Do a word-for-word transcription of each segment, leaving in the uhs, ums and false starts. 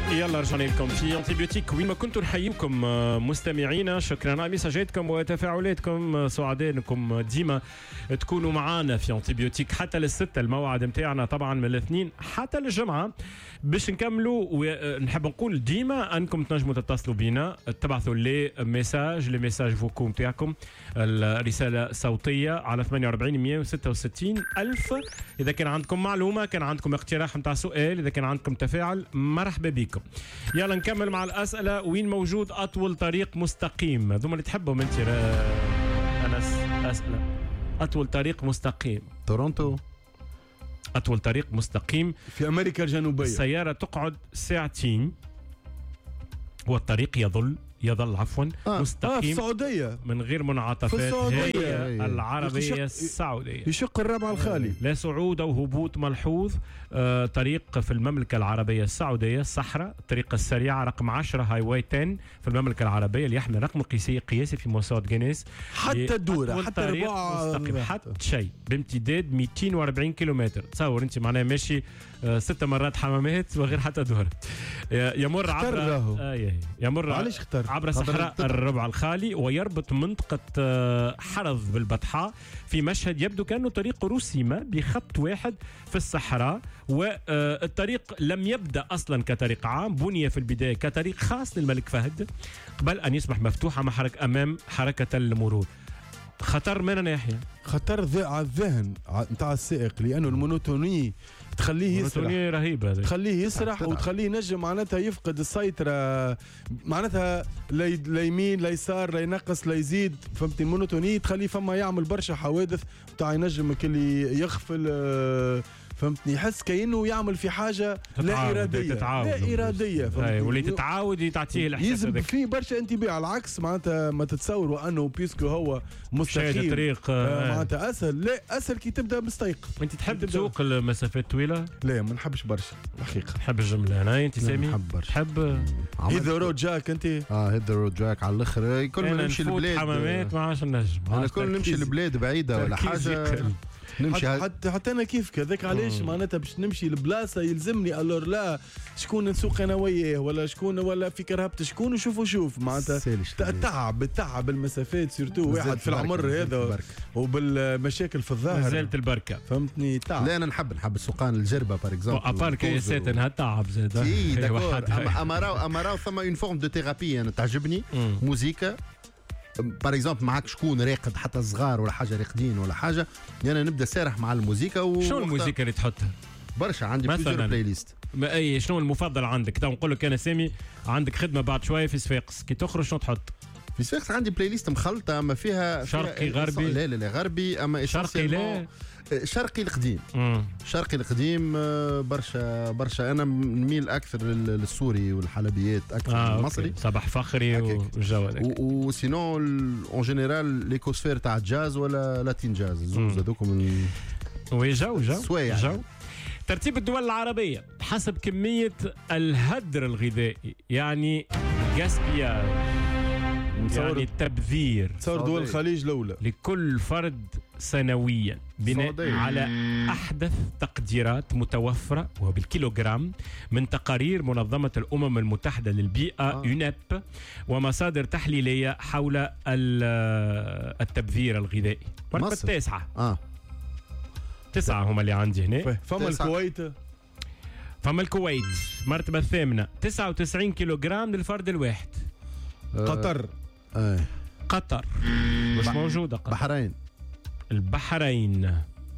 يلا رجعنا لكم في انتيبيوتيك وين ما كنتوا نحييكم مستمعينا. شكرا على مساجاتكم وتفاعلاتكم، سعداء انكم ديما تكونوا معنا في انتيبيوتيك حتى للستة. الموعد متاعنا طبعا من الاثنين حتى للجمعة باش نكملوا، ونحب نقول ديما انكم تنجموا تتصلوا بينا، تبعثوا لي ميساج لي ميساج فوكو نتاعكم، الرسالة صوتية على ثمانية وأربعين مئة وستة وستين ألف. إذا كان عندكم معلومة، كان عندكم اقتراح متاع سؤال، إذا كان عندكم تفاعل، مرحبا بكم. يلا نكمل مع الأسئلة. وين موجود أطول طريق مستقيم؟ هذوما اللي تحبهم أنت أنس. أسئلة أطول طريق مستقيم. تورونتو. أطول طريق مستقيم في أمريكا الجنوبية. السيارة تقعد ساعتين والطريق يظل يظل عفوا آه. مستقيم. آه في السعودية من غير منعطفات. في السعودية. هي العربية يشق السعودية. يشق الربع الخالي. لا صعود أو هبوط ملحوظ. آه طريق في المملكة العربية السعودية الصحراء، الطريقة السريعة رقم عشرة هاي واي عشرة في المملكة العربية اللي يحمل رقم قياسي قياسي في موسوعة جينيس. حتى الدورة حتى ربع حتى شيء بامتداد مئتين وأربعين كيلومتر. تصور أنت معناها ماشي آه ست مرات حمامات وغير حتى دورة. يمر عبر آه يمر علاش اختار عبر صحراء الربع الخالي ويربط منطقة حرض بالبطحاء في مشهد. يبدو كأنه طريق رسم بخط واحد في الصحراء، والطريق لم يبدأ أصلا كطريق عام، بني في البداية كطريق خاص للملك فهد قبل أن يصبح مفتوحا مع حركة أمام حركة المرور. خطر من ناحية خطر على الذهن نتاع السائق، لأنه المونوتوني تخليه يسرح. مونوتوني رهيبة زي. تخليه يسرح وتخليه ينجم معناتها يفقد السيطرة، معناتها لا يمين لا يسار لا ينقص لا يزيد. فهمتي؟ المونوتوني تخليه فما يعمل برشا حوادث نتاع ينجم اللي يغفل. فهمتني؟ يحس كأنه يعمل في حاجة لا إرادية لا إرادية واللي تتعاود تعطيه الإحساس يزم فيه برشا انتباه. على العكس معناتها ما تتصوروا أنه بيسكو هو مستقيم طريق آه معناتها أسهل. لا أسهل كي تبدأ مستيقظ. أنت تحب تسوق المسافات طويلة؟ لا ما نحبش برشا الحقيقة. نحب الجملة أنا. أنت سامي؟ نحب برشا. تحب هيدا رود جاك أنت؟ اه هيدا رود جاك على الآخر. كل ما نمشي البلاد حمامات ما عادش نجم. أنا كل نمشي البلاد بعيدة ولا حاجة نمشي حتى, حتى حتى انا كيف كذاك. علاش معناتها باش نمشي لبلاصه يلزمني الور لا شكون نسوق انا وياه ولا شكون ولا في كرهبت شكون وشوف وشوف معناتها تعب تعب المسافات سيرتو واحد في العمر هذا وبالمشاكل في الظهر نزلت البركه. فهمتني؟ تعب. لا انا نحب نحب السوقان الجربه بار اكزومبل ابارك يا ساتن تعب زاد. اي داكور. اما راهو اما راهو ثم اون فورم دو ثيرابي انا تعجبني موزيكا. بار اكزومبل معك شكون راقد حتى صغار ولا حاجه راقدين ولا حاجه، يعني نبدا سارح مع الموسيقى. و شنو الموسيقى اللي تحطها؟ برشا عندي بليزيور بلاي ليست. اي شنو المفضل عندك؟ تو نقول لك انا سامي عندك خدمه بعد شويه في صفاقس، كي تخرج شنو تحط؟ في صفاقس عندي بلاي ليست مخلطه اما فيها شرقي فيها غربي. لا لا لا غربي اما شرقي لا شرقي القديم. مم. شرقي القديم برشا برشا. انا نميل اكثر للسوري والحلبيات اكثر من آه المصري. صباح فخري والجو هذاك. وسينون اون جينيرال ليكوسفير تاع جاز ولا لاتين جاز زوز هذوكم من وي جو جو سوية جو. ترتيب الدول العربية حسب كمية الهدر الغذائي، يعني جاسبياج، يعني التبذير. تصور دول الخليج الأولى لكل فرد سنويا بناء صديق. على أحدث تقديرات متوفرة وبالكيلوغرام من تقارير منظمة الأمم المتحدة للبيئة آه. يونيب ومصادر تحليلية حول التبذير الغذائي. مرتبة التاسعة. آه. تسعة هم اللي عندي هنا. فما الكويت فما الكويت مرتبة الثامنة تسعة وتسعين كيلوغرام للفرد الواحد. قطر آه. قطر مش موجودة. قطر. بحرين. البحرين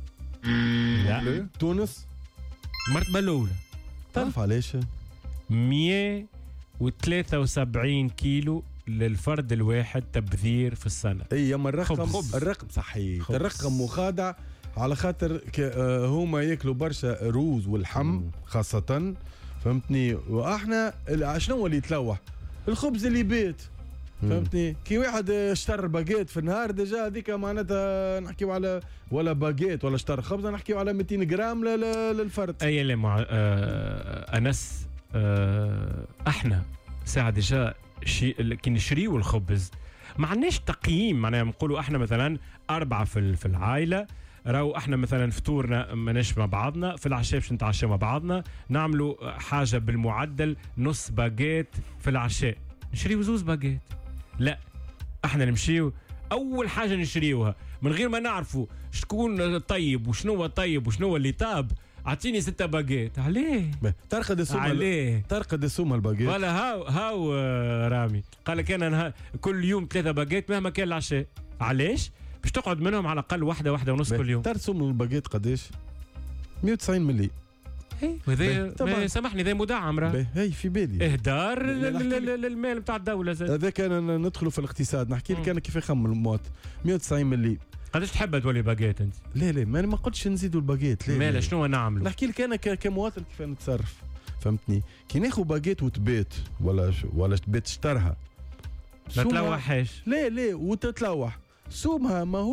لا. تونس المرتبة الأولى. تعرف علاش؟ مئة وثلاثة وسبعين كيلو للفرد الواحد تبذير في السنة. اي اما الرقم خبز. الرقم صحيح خبز. الرقم مخادع على خاطر هما ياكلوا برشا روز والحم خاصة. فهمتني؟ واحنا شنو اللي يتلوح؟ الخبز اللي بيت. فهمتني؟ كي واحد اشتر باجيت في النهار ديجا هذيك معناتها نحكيو على ولا باجيت ولا اشتر خبز نحكيو على مئتين جرام للفرد. اي لا مع آه انس آه احنا ساعه ديجا شي كي نشريو الخبز ما عندناش تقييم. معناها نقولوا احنا مثلا أربعة في في العائلة راهو احنا مثلا فطورنا ماناش مع بعضنا، في العشاء باش نتعشى مع بعضنا، نعملوا حاجه بالمعدل نص باجيت في العشاء، نشريو زوز باجيت. لا احنا نمشيو اول حاجه نشريوها من غير ما نعرفوا شكون طيب وشنو طيب وشنو اللي طاب، اعطيني ستة باجيت. عليه ترقد السومه عليه ترقد السومه الباجيت ولا هاو هاو رامي قال لك انا كل يوم ثلاثة باجيت مهما كان العشاء. علاش؟ باش تقعد منهم على الاقل واحده واحده ونص كل يوم. ترسم الباجيت قداش؟ مية وتسعين ملي. هذا سامحني ذا مدعم راه. هي في بالي اهدار للمال نتاع الدوله زاد. هذا كان ندخلوا في الاقتصاد، نحكي لك انا كيف يخمم المواطن. مية وتسعين ملي قداش تحب تولي باجيت انت؟ لا لا ما, ما قلتش نزيدوا الباجيت. لا مالا شنو نعملوا؟ نحكي لك انا كمواطن كيف نتصرف، فهمتني؟ كي ناخذ باجيت وتبات ولا ولا تبات تشترها ما تلوحش. لا لا وتتلوح سومها ما هو